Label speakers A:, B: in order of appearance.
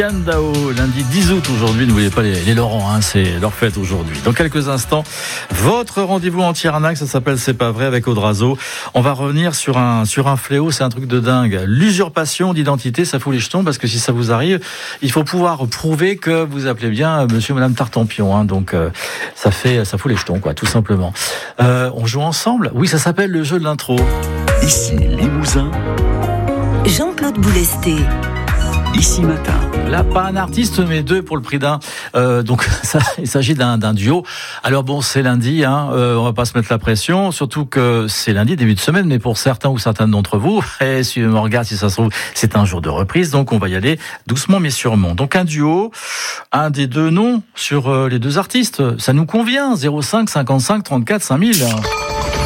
A: Yann Dao, lundi 10 août aujourd'hui, n'oubliez pas les Laurent, c'est leur fête aujourd'hui. Dans quelques instants, votre rendez-vous anti-arnaque, ça s'appelle C'est pas vrai avec Audrazo. On va revenir sur un fléau, c'est un truc de dingue. L'usurpation d'identité, ça fout les jetons parce que si ça vous arrive, il faut pouvoir prouver que vous appelez bien monsieur ou madame Tartampion, donc ça fout les jetons, quoi, tout simplement. On joue ensemble? Oui, ça s'appelle le jeu de l'intro.
B: Ici Limousin,
C: Jean-Claude Boulesté.
B: Ici Matin.
A: Là, pas un artiste, mais deux pour le prix d'un. Donc, il s'agit d'un duo. Alors bon, c'est lundi, on va pas se mettre la pression, surtout que c'est lundi, début de semaine, mais pour certains ou certaines d'entre vous, et si on regarde, si ça se trouve, c'est un jour de reprise, donc on va y aller doucement mais sûrement. Donc un duo, un des deux noms sur les deux artistes, ça nous convient, 05 55 34 5000.